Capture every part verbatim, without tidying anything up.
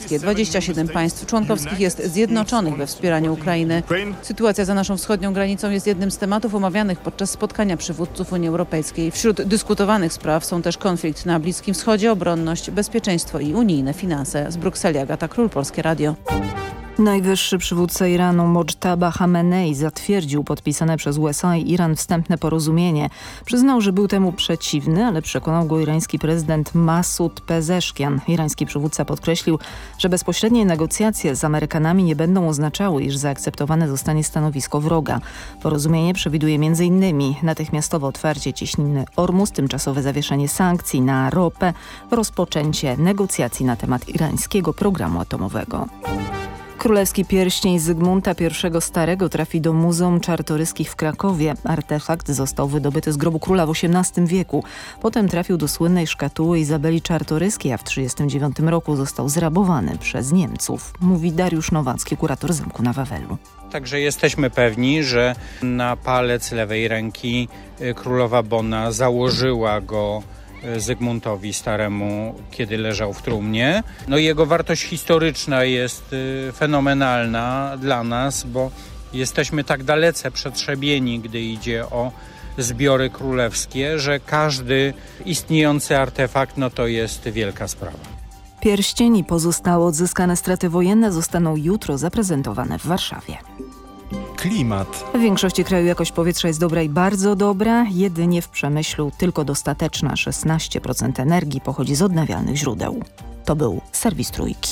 Europejskie. dwadzieścia siedem państw członkowskich jest zjednoczonych we wspieraniu Ukrainy. Sytuacja za naszą wschodnią granicą jest jednym z tematów omawianych podczas spotkania przywódców Unii Europejskiej. Wśród dyskutowanych spraw są też konflikt na Bliskim Wschodzie, obronność, bezpieczeństwo i unijne finanse. Z Brukseli Agata Król, Polskie Radio. Najwyższy przywódca Iranu Modżtaba Chamenei zatwierdził podpisane przez U S A i Iran wstępne porozumienie. Przyznał, że był temu przeciwny, ale przekonał go irański prezydent Masud Pezeszkian. Irański przywódca podkreślił, że bezpośrednie negocjacje z Amerykanami nie będą oznaczały, iż zaakceptowane zostanie stanowisko wroga. Porozumienie przewiduje m in natychmiastowe otwarcie cieśniny Ormus, tymczasowe zawieszenie sankcji na ropę, rozpoczęcie negocjacji na temat irańskiego programu atomowego. Królewski pierścień Zygmunta I Starego trafi do Muzeum Czartoryskich w Krakowie. Artefakt został wydobyty z grobu króla w osiemnastym wieku. Potem trafił do słynnej szkatuły Izabeli Czartoryskiej, a w tysiąc dziewięćset trzydziestym dziewiątym roku został zrabowany przez Niemców. Mówi Dariusz Nowacki, kurator zamku na Wawelu. Także jesteśmy pewni, że na palec lewej ręki królowa Bona założyła go Zygmuntowi Staremu, kiedy leżał w trumnie. No jego wartość historyczna jest fenomenalna dla nas, bo jesteśmy tak dalece przetrzebieni, gdy idzie o zbiory królewskie, że każdy istniejący artefakt, no to jest wielka sprawa. Pierścień i pozostałe odzyskane straty wojenne zostaną jutro zaprezentowane w Warszawie. Klimat. W większości kraju jakość powietrza jest dobra i bardzo dobra, jedynie w Przemyślu tylko dostateczna. szesnaście procent energii pochodzi z odnawialnych źródeł. To był serwis Trójki.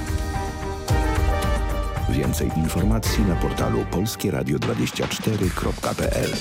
Więcej informacji na portalu polskie radio dwadzieścia cztery kropka p l.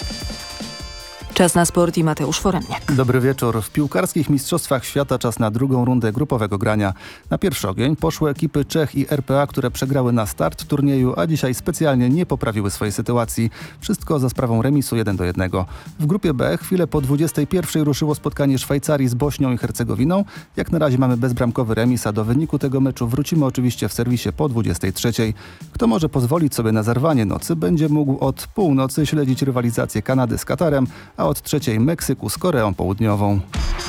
Czas na sport i Mateusz Foremniak. Dobry wieczór. W piłkarskich mistrzostwach świata czas na drugą rundę grupowego grania. Na pierwszy ogień poszły ekipy Czech i R P A, które przegrały na start turnieju, a dzisiaj specjalnie nie poprawiły swojej sytuacji. Wszystko za sprawą remisu jeden do jednego. W grupie B chwilę po dwudziestej pierwszej ruszyło spotkanie Szwajcarii z Bośnią i Hercegowiną. Jak na razie mamy bezbramkowy remis, a do wyniku tego meczu wrócimy oczywiście w serwisie po dwudziestej trzeciej. Kto może pozwolić sobie na zarwanie nocy, będzie mógł od północy śledzić rywalizację Kanady z Katarem, a od trzeciej Meksyku z Koreą Południową.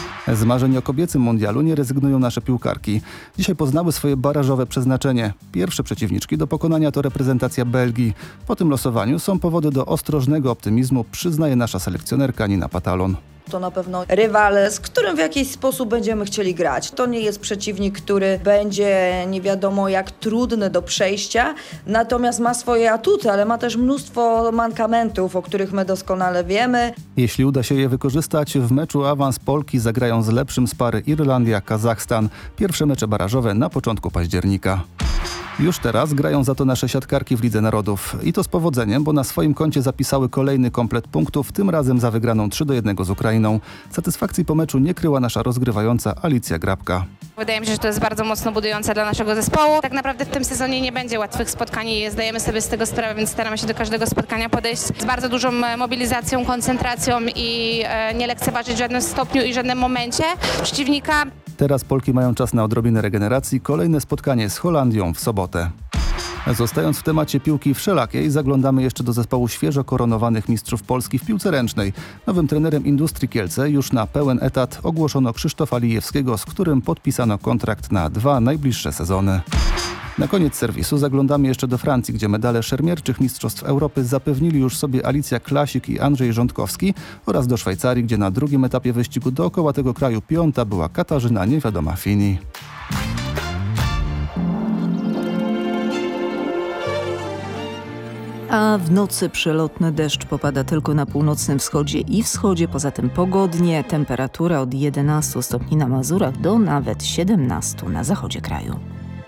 Z marzeń o kobiecym mundialu nie rezygnują nasze piłkarki. Dzisiaj poznały swoje barażowe przeznaczenie. Pierwsze przeciwniczki do pokonania to reprezentacja Belgii. Po tym losowaniu są powody do ostrożnego optymizmu, przyznaje nasza selekcjonerka Nina Patalon. To na pewno rywal, z którym w jakiś sposób będziemy chcieli grać. To nie jest przeciwnik, który będzie nie wiadomo jak trudny do przejścia, natomiast ma swoje atuty, ale ma też mnóstwo mankamentów, o których my doskonale wiemy. Jeśli uda się je wykorzystać, w meczu awans Polki zagrają z lepszym z pary Irlandia-Kazachstan. Pierwsze mecze barażowe na początku października. Już teraz grają za to nasze siatkarki w Lidze Narodów. I to z powodzeniem, bo na swoim koncie zapisały kolejny komplet punktów, tym razem za wygraną trzy do jednego z Ukrainą. Satysfakcji po meczu nie kryła nasza rozgrywająca Alicja Grabka. Wydaje mi się, że to jest bardzo mocno budujące dla naszego zespołu. Tak naprawdę w tym sezonie nie będzie łatwych spotkań i zdajemy sobie z tego sprawę, więc staramy się do każdego spotkania podejść z bardzo dużą mobilizacją, koncentracją i nie lekceważyć w żadnym stopniu i żadnym momencie przeciwnika. Teraz Polki mają czas na odrobinę regeneracji. Kolejne spotkanie z Holandią w sobotę. Zostając w temacie piłki wszelakiej, zaglądamy jeszcze do zespołu świeżo koronowanych mistrzów Polski w piłce ręcznej. Nowym trenerem Industrii Kielce już na pełen etat ogłoszono Krzysztofa Lijewskiego, z którym podpisano kontrakt na dwa najbliższe sezony. Na koniec serwisu zaglądamy jeszcze do Francji, gdzie medale szermierczych Mistrzostw Europy zapewnili już sobie Alicja Klasik i Andrzej Rządkowski, oraz do Szwajcarii, gdzie na drugim etapie wyścigu dookoła tego kraju piąta była Katarzyna Niewiadoma Fini. A w nocy przelotny deszcz popada tylko na północnym wschodzie i wschodzie, poza tym pogodnie. Temperatura od jedenastu stopni na Mazurach do nawet siedemnastu na zachodzie kraju.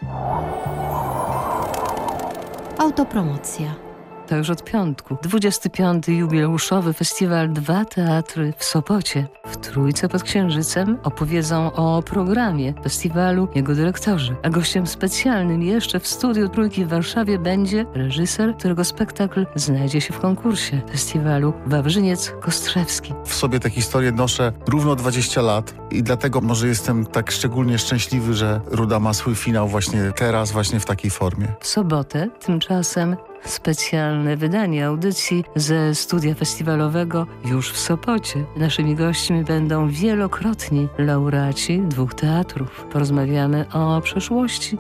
Autopromocja. To już od piątku. dwudziesty piąty jubileuszowy festiwal Dwa Teatry w Sopocie. W Trójce pod Księżycem opowiedzą o programie festiwalu jego dyrektorzy. A gościem specjalnym jeszcze w studiu Trójki w Warszawie będzie reżyser, którego spektakl znajdzie się w konkursie festiwalu Wawrzyniec Kostrzewski. W sobie tę historię noszę równo dwadzieścia lat i dlatego może jestem tak szczególnie szczęśliwy, że Ruda ma swój finał właśnie teraz, właśnie w takiej formie. W sobotę tymczasem specjalne wydanie audycji ze studia festiwalowego już w Sopocie. Naszymi gośćmi będą wielokrotni laureaci dwóch teatrów. Porozmawiamy o przeszłości